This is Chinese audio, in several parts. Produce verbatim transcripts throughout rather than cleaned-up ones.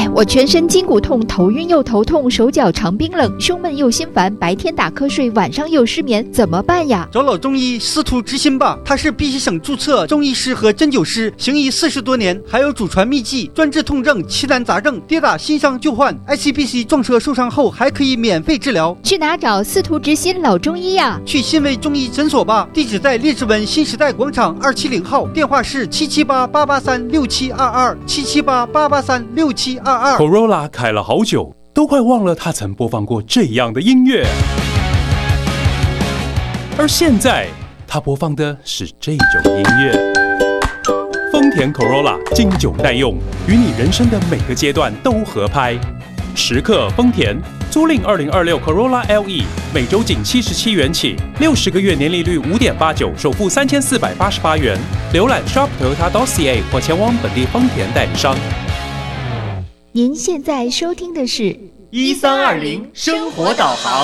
我全身筋骨痛，头晕又头痛，手脚常冰冷，胸闷又心烦，白天打瞌睡，晚上又失眠，怎么办呀？ 找老中医司徒之心吧，他是碧溪省注册中医师和针灸师，行医四十多年，还有祖传秘籍，专治痛症、奇难杂症，跌打新伤旧患 ，I C B C 撞车受伤后还可以免费治疗。 去哪找司徒之心老中医呀？ 去新威中医诊所吧，地址在列治文新时代广场二七零号，电话是七七八八八三六七二二七七八八八三六七二二。 Corolla 开了好久，都快忘了他曾播放过这样的音乐，而现在他播放的是这种音乐。丰田 Corolla 经久耐用，与你人生的每个阶段都合拍。时刻丰田，租赁二零二六 Corolla L E， 每周仅七十七元起，六十个月年利率五点八九，首付三千四百八十八元。浏览 shop toyota dot c a 或前往本地丰田代理商。 您现在收听的是一三二零生活导航。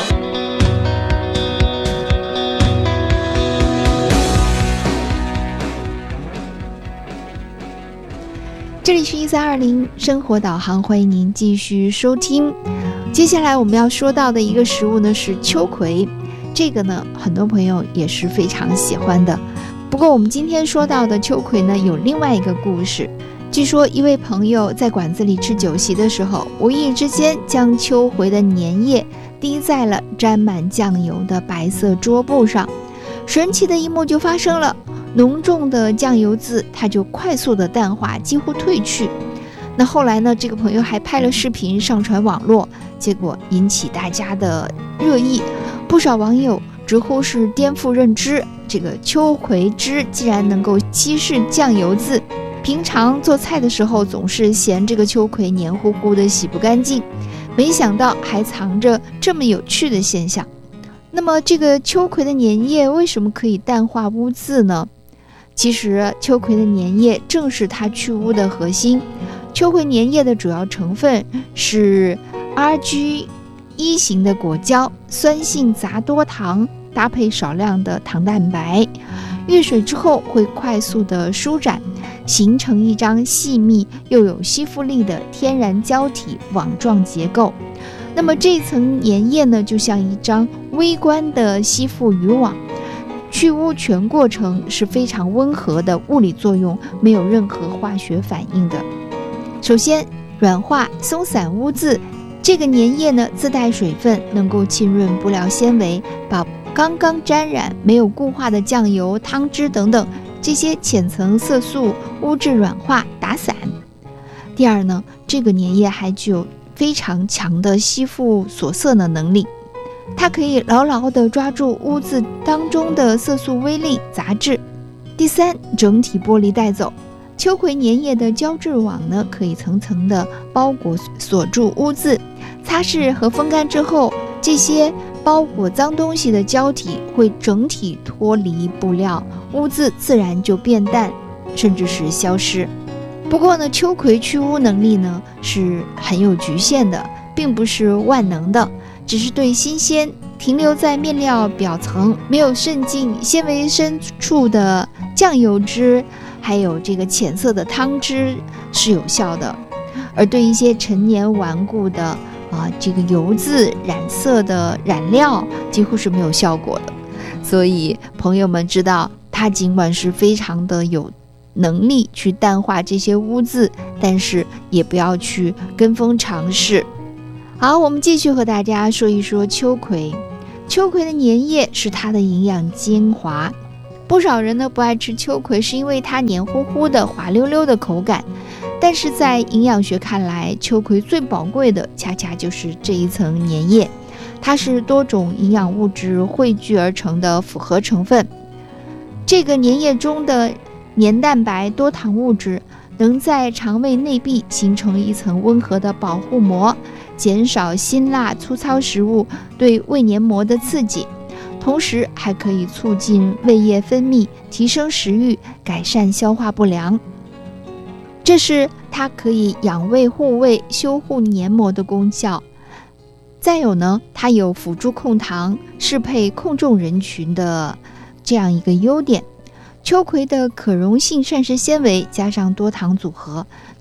这里是一三二零生活导航，欢迎您继续收听。接下来我们要说到的一个食物呢是秋葵，这个呢很多朋友也是非常喜欢的。不过我们今天说到的秋葵呢有另外一个故事。据说一位朋友在馆子里吃酒席的时候，无意之间将秋葵的粘液滴在了沾满酱油的白色桌布上，神奇的一幕就发生了，浓重的酱油渍它就快速的淡化，几乎褪去。那后来呢，这个朋友还拍了视频上传网络，结果引起大家的热议，不少网友直呼是颠覆认知，这个秋葵汁竟然能够稀释酱油渍。平常做菜的时候总是嫌这个秋葵黏糊糊的洗不干净，没想到还藏着这么有趣的现象。那么这个秋葵的粘液为什么可以淡化污渍呢？其实秋葵的粘液正是它去污的核心。秋葵粘液的主要成分是 R G 一 型的果胶，酸性杂多糖，搭配少量的糖蛋白，遇水之后会快速的舒展，形成一张细密又有吸附力的天然胶体网状结构。那么这层粘液呢，就像一张微观的吸附渔网，去污全过程是非常温和的物理作用，没有任何化学反应的。首先，软化松散污渍，这个粘液呢自带水分，能够浸润布料纤维，把刚刚沾染没有固化的酱油、汤汁等等这些浅层色素污质软化打散。第二呢，这个粘液还具有非常强的吸附锁色的能力，它可以牢牢地抓住污渍当中的色素微粒杂质。第三，整体剥离带走。秋葵粘液的胶质网呢，可以层层的包裹锁住污渍，擦拭和风干之后，这些包裹脏东西的胶体会整体脱离布料，污渍自然就变淡，甚至是消失。不过呢，秋葵去污能力呢是很有局限的，并不是万能的，只是对新鲜停留在面料表层没有渗进纤维深处的酱油汁，还有这个浅色的汤汁是有效的，而对一些陈年顽固的啊这个油渍染色的染料几乎是没有效果的。所以朋友们知道，它尽管是非常的有能力去淡化这些污渍，但是也不要去跟风尝试。好，我们继续和大家说一说秋葵。秋葵的粘液是它的营养精华，不少人呢不爱吃秋葵，是因为它黏糊糊的、滑溜溜的口感。但是在营养学看来，秋葵最宝贵的恰恰就是这一层粘液，它是多种营养物质汇聚而成的复合成分。这个粘液中的黏蛋白多糖物质能在肠胃内壁形成一层温和的保护膜，减少辛辣粗糙食物对胃黏膜的刺激，同时还可以促进胃液分泌，提升食欲，改善消化不良。这是它可以养胃护胃、修护黏膜的功效。再有呢，它有辅助控糖、适配控重人群的这样一个优点。秋葵的可溶性膳食纤维加上多糖组合，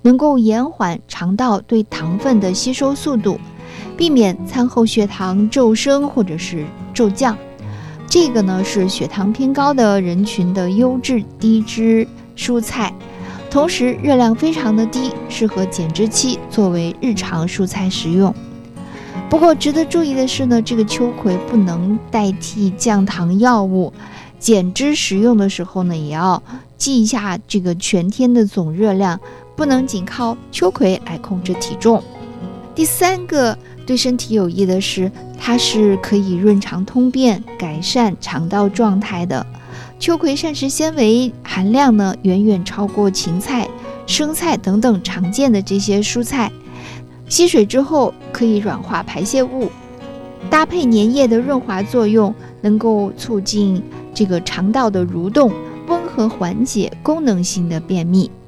能够延缓肠道对糖分的吸收速度，避免餐后血糖骤升或者是骤降。这个呢是血糖偏高的人群的优质低脂蔬菜，同时热量非常的低，适合减脂期作为日常蔬菜食用。不过值得注意的是呢，这个秋葵不能代替降糖药物，减脂食用的时候呢，也要记一下这个全天的总热量，不能仅靠秋葵来控制体重。第三个对身体有益的是，它是可以润肠通便、改善肠道状态的。秋葵膳食纤维含量呢，远远超过芹菜、生菜等等常见的这些蔬菜。吸水之后可以软化排泄物，搭配粘液的润滑作用，能够促进这个肠道的蠕动，温和缓解功能性的便秘。